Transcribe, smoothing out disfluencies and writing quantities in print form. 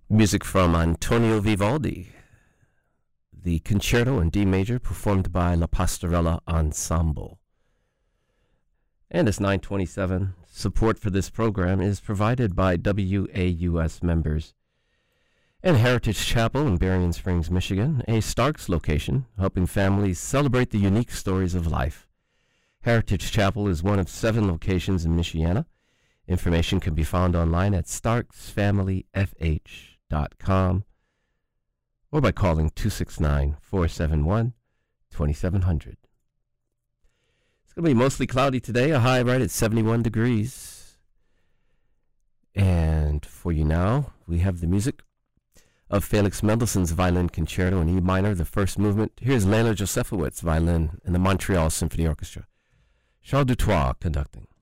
Music from Antonio Vivaldi, the Concerto in D major performed by La Pastorella Ensemble. And it's 9:27. Support for this program is provided by WAUS members and Heritage Chapel in Berrien Springs, Michigan, a Starks location, helping families celebrate the unique stories of life. Heritage Chapel is one of 7 locations in Michiana. Information can be found online at starksfamilyfh.com or by calling 269-471-2700. It's going to be mostly cloudy today, a high right at 71 degrees. And for you now, we have the music of Felix Mendelssohn's Violin Concerto in E minor, the first movement. Here's Leila Josefowitz, violin, and the Montreal Symphony Orchestra. Charles Dutoit conducting.